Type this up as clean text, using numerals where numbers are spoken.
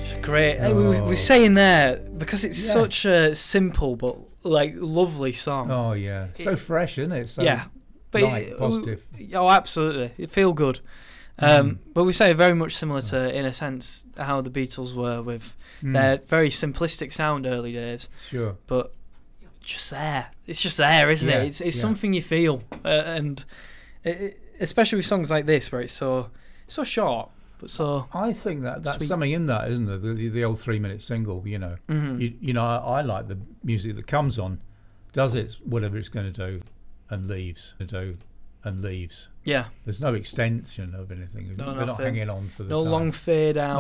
Great. We were saying there, because it's such a simple but like lovely song. Oh yeah, so fresh, isn't it? So but light, positive. Oh, absolutely. It feel good. But we say very much similar to, in a sense, how the Beatles were with their very simplistic sound early days. Sure. But just there. It's just there, isn't it? It's something you feel, and especially with songs like this where it's so short. But so I think that's sweet. something in that, isn't there? The old 3-minute single, you know. Mm-hmm. I like the music that comes on, does it whatever it's going to do, and leaves. Yeah. There's no extension of anything. They're not hanging on for the time. No long fade out.